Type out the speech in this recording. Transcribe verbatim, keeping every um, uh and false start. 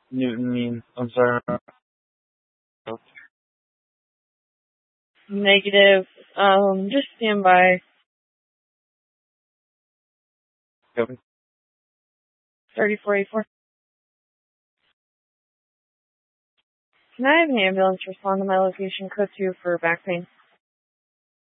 Newton means, I'm sorry. Negative. Um, just stand by. Copy. thirty-four eighty-four. Can I have an ambulance respond to my location, code two for back pain?